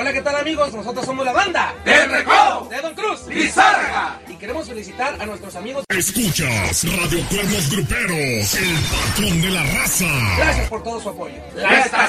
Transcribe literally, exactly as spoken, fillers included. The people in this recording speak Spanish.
Hola, ¿qué tal, amigos? Nosotros somos la banda del Recodo de Don Cruz Lizárraga. Y queremos felicitar a nuestros amigos. Escuchas Radio Cuernos Gruperos, el patrón de la raza. Gracias por todo su apoyo. La estación